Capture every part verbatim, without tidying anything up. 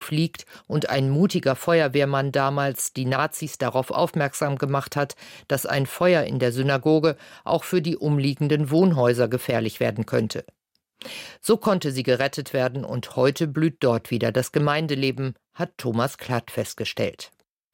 fliegt und ein mutiger Feuerwehrmann damals die Nazis darauf aufmerksam gemacht hat, dass ein Feuer in der Synagoge auch für die umliegenden Wohnhäuser gefährlich werden könnte. So konnte sie gerettet werden und heute blüht dort wieder das Gemeindeleben, hat Thomas Klatt festgestellt.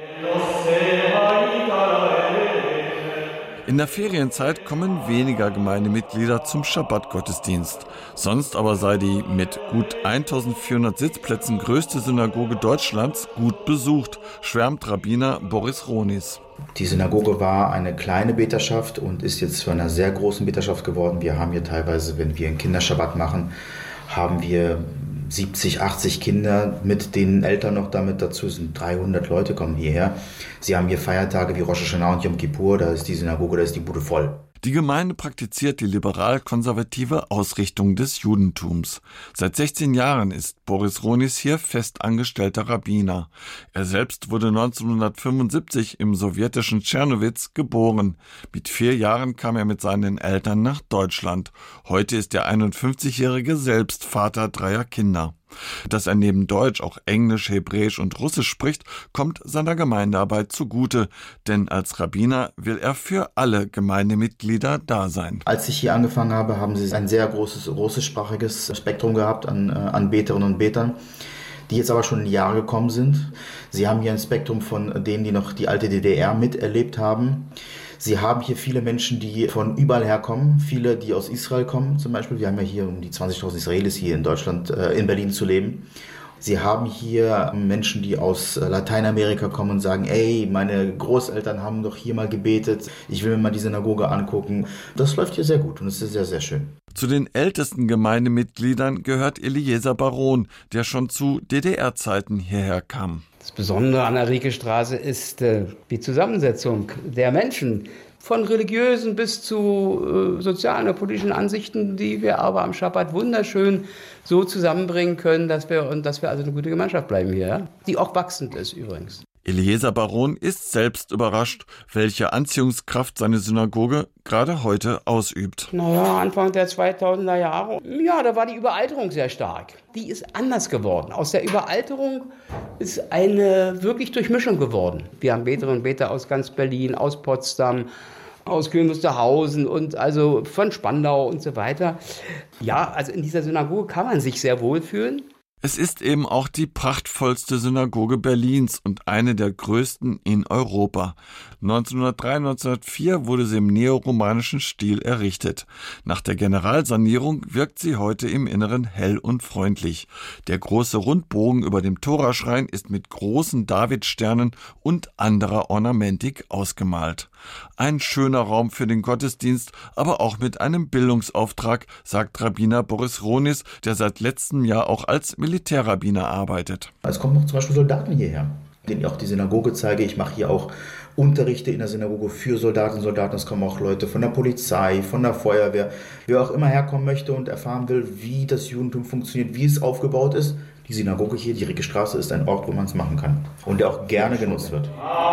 In der Ferienzeit kommen weniger Gemeindemitglieder zum Schabbat-Gottesdienst. Sonst aber sei die mit gut eintausendvierhundert Sitzplätzen größte Synagoge Deutschlands gut besucht, schwärmt Rabbiner Boris Ronis. Die Synagoge war eine kleine Beterschaft und ist jetzt zu einer sehr großen Beterschaft geworden. Wir haben hier teilweise, wenn wir einen Kinderschabbat machen, haben wir siebzig, achtzig Kinder mit den Eltern noch damit dazu, sind dreihundert Leute kommen hierher. Sie haben hier Feiertage wie Rosh Hashanah und Yom Kippur, da ist die Synagoge, da ist die Bude voll. Die Gemeinde praktiziert die liberal-konservative Ausrichtung des Judentums. Seit sechzehn Jahren ist Boris Ronis hier fest angestellter Rabbiner. Er selbst wurde neunzehnhundertfünfundsiebzig im sowjetischen Tschernowitz geboren. Mit vier Jahren kam er mit seinen Eltern nach Deutschland. Heute ist der einundfünfzigjährige selbst Vater dreier Kinder. Dass er neben Deutsch auch Englisch, Hebräisch und Russisch spricht, kommt seiner Gemeindearbeit zugute. Denn als Rabbiner will er für alle Gemeindemitglieder da sein. Als ich hier angefangen habe, haben sie ein sehr großes russischsprachiges Spektrum gehabt an, an Beterinnen und Betern, die jetzt aber schon in die Jahre gekommen sind. Sie haben hier ein Spektrum von denen, die noch die alte D D R miterlebt haben. Sie haben hier viele Menschen, die von überall herkommen, viele, die aus Israel kommen zum Beispiel. Wir haben ja hier um die zwanzigtausend Israelis hier in Deutschland, äh, in Berlin zu leben. Sie haben hier Menschen, die aus Lateinamerika kommen und sagen, ey, meine Großeltern haben doch hier mal gebetet, ich will mir mal die Synagoge angucken. Das läuft hier sehr gut und es ist sehr, sehr schön. Zu den ältesten Gemeindemitgliedern gehört Eliezer Baron, der schon zu D D R-Zeiten hierher kam. Das Besondere an der Riekestraße ist äh, die Zusammensetzung der Menschen, von religiösen bis zu äh, sozialen und politischen Ansichten, die wir aber am Schabbat wunderschön so zusammenbringen können, dass wir, und dass wir also eine gute Gemeinschaft bleiben hier, ja? Die auch wachsend ist übrigens. Eliezer Baron ist selbst überrascht, welche Anziehungskraft seine Synagoge gerade heute ausübt. Naja, Anfang der zweitausender Jahre, ja, da war die Überalterung sehr stark. Die ist anders geworden. Aus der Überalterung ist eine wirklich Durchmischung geworden. Wir haben Beterinnen und Beter aus ganz Berlin, aus Potsdam, aus Königs-Wusterhausen und also von Spandau und so weiter. Ja, also in dieser Synagoge kann man sich sehr wohlfühlen. Es ist eben auch die prachtvollste Synagoge Berlins und eine der größten in Europa. neunzehnhundertdrei, neunzehnhundertvier wurde sie im neoromanischen Stil errichtet. Nach der Generalsanierung wirkt sie heute im Inneren hell und freundlich. Der große Rundbogen über dem Toraschrein ist mit großen Davidsternen und anderer Ornamentik ausgemalt. Ein schöner Raum für den Gottesdienst, aber auch mit einem Bildungsauftrag, sagt Rabbiner Boris Ronis, der seit letztem Jahr auch als Militärrabbiner arbeitet. Es kommen noch zum Beispiel Soldaten hierher, denen ich auch die Synagoge zeige. Ich mache hier auch Unterrichte in der Synagoge für Soldaten und Soldaten. Es kommen auch Leute von der Polizei, von der Feuerwehr, wer auch immer herkommen möchte und erfahren will, wie das Judentum funktioniert, wie es aufgebaut ist. Die Synagoge hier, die Riekestraße, ist ein Ort, wo man es machen kann und der auch gerne genutzt wird.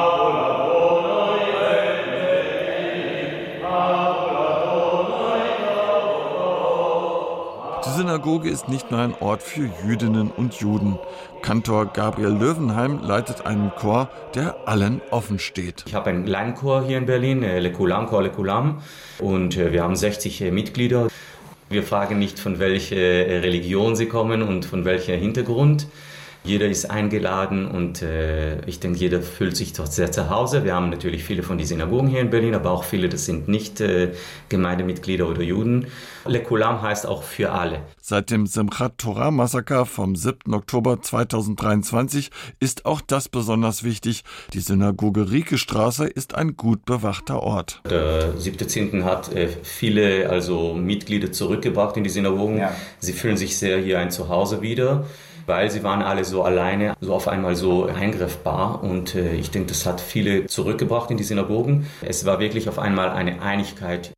Die Synagoge ist nicht nur ein Ort für Jüdinnen und Juden. Kantor Gabriel Löwenheim leitet einen Chor, der allen offen steht. Ich habe einen kleinen Chor hier in Berlin, Lekulam, Chor Lekulam, und wir haben sechzig Mitglieder. Wir fragen nicht, von welcher Religion sie kommen und von welchem Hintergrund. Jeder ist eingeladen und äh, ich denke, jeder fühlt sich dort sehr zu Hause. Wir haben natürlich viele von den Synagogen hier in Berlin, aber auch viele, das sind nicht äh, Gemeindemitglieder oder Juden. Lekulam heißt auch für alle. Seit dem Simchat Torah Massaker vom siebten Oktober zweitausenddreiundzwanzig ist auch das besonders wichtig. Die Synagoge Riekestraße ist ein gut bewachter Ort. Der siebte Zehnte hat äh, viele also Mitglieder zurückgebracht in die Synagogen. Ja. Sie fühlen sich sehr hier ein Zuhause wieder, weil sie waren alle so alleine, so auf einmal so eingreifbar. Und äh, ich denke, das hat viele zurückgebracht in die Synagogen. Es war wirklich auf einmal eine Einigkeit.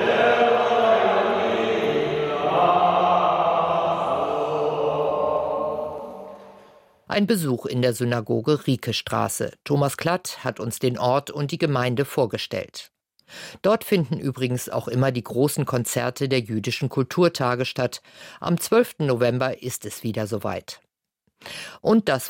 Ein Besuch in der Synagoge Riekestraße. Thomas Klatt hat uns den Ort und die Gemeinde vorgestellt. Dort finden übrigens auch immer die großen Konzerte der jüdischen Kulturtage statt. Am zwölften November ist es wieder soweit. Und das